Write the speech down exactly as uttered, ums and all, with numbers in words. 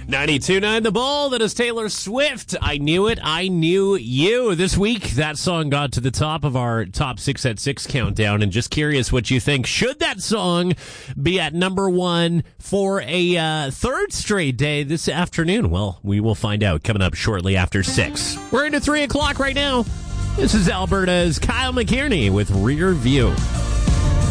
ninety-two point nine The Bull, that is Taylor Swift. I knew it, I knew you. This week, that song got to the top of our top six at six countdown, and just curious what you think. Should that song be at number one for a uh, third straight day this afternoon? Well, we will find out coming up shortly after six. We're into three o'clock right now. This is Alberta's Kyle McKierney with Rear View.